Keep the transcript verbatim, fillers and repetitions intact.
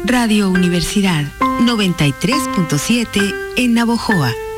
Radio Universidad noventa y tres punto siete en Navojoa.